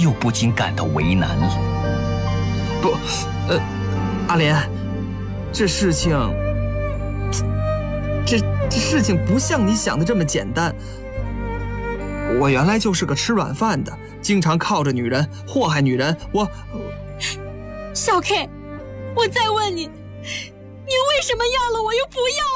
又不禁感到为难了。 不，阿莲，这事情不像你想的这么简单。我原来就是个吃软饭的，经常靠着女人祸害女人。 小 K， 我再问你，你为什么要了我又不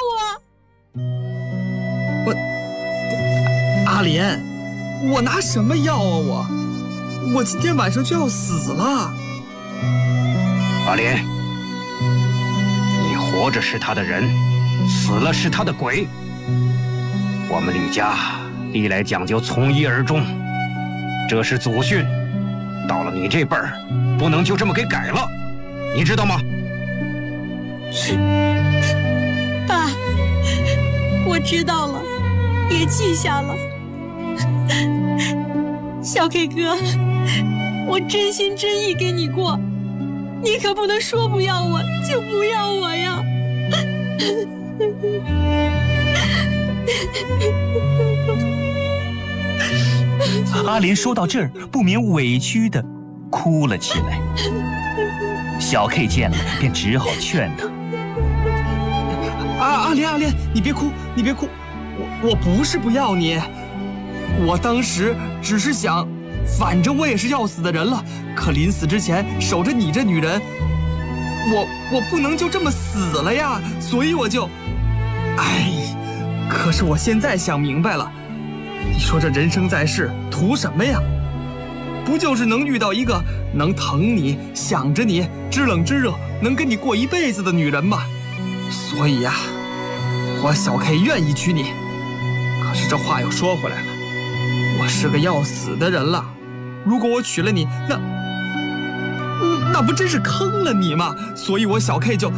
要我？阿莲，我拿什么要啊？我今天晚上就要死了。 阿莲，你活着是他的人，死了是他的鬼。我们李家历来讲究从一而终，这是祖训，到了你这辈儿，不能就这么给改了，你知道吗？ 爸，我知道了，也记下了。小 K 哥，我真心真意跟你过，你可不能说不要我就不要我呀。 阿莲说到这儿，不免委屈地哭了起来。小 K 见了，便只好劝他： 阿莲，你别哭，我不是不要你，我当时只是想，反正我也是要死的人了，可临死之前守着你这女人，我不能就这么死了呀，所以我就，可是我现在想明白了，你说这人生在世图什么呀？不就是能遇到一个能疼你、想着你、知冷知热、能跟你过一辈子的女人吗？所以呀，我小 K 愿意娶你。可是这话又说回来了，我是个要死的人了，如果我娶了你，那不真是坑了你吗？所以我小 K 就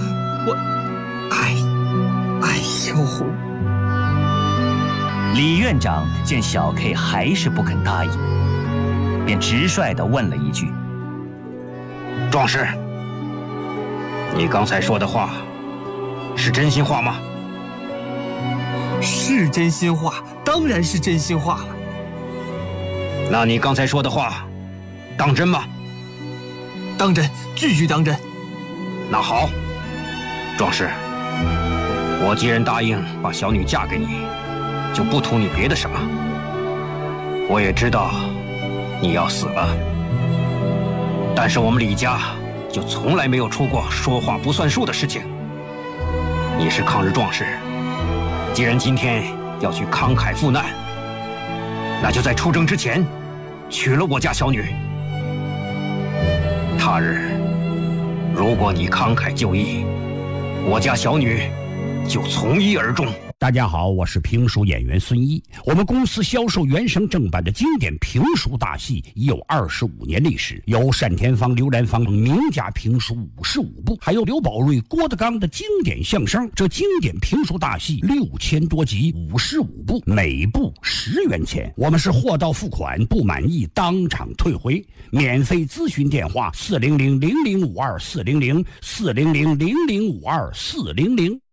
李院长见小 K 还是不肯答应，便直率地问了一句： 壮士，你刚才说的话是真心话吗？ 是真心话，当然是真心话了。 那你刚才说的话当真吗？ 当真，句句当真。 那好，壮士，我既然答应把小女嫁给你，就不图你别的什么。我也知道你要死了，但是我们李家就从来没有出过说话不算数的事情。你是抗日壮士，既然今天要去慷慨赴难，那就在出征之前娶了我家小女。他日如果你慷慨就义，我家小女就从一而终。 大家好，我是评书演员孙一。我们公司销售原声正版的经典评书大戏已有25年历史，有单田芳、刘兰芳名家评书55部，还有刘宝瑞、郭德纲的经典相声。这经典评书大戏6000多集，55部，每部10元钱。我们是货到付款，不满意当场退回。免费咨询电话：400-0052-400，400-0052-400。